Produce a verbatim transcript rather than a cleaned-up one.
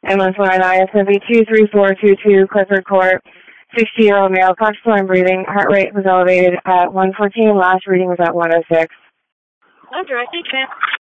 Ambulance one nine nine, it's going to be two three four two two, Clifford Court, sixty-year-old male, conscious and breathing, heart rate was elevated at one fourteen, last reading was at one oh six. Roger, I think that.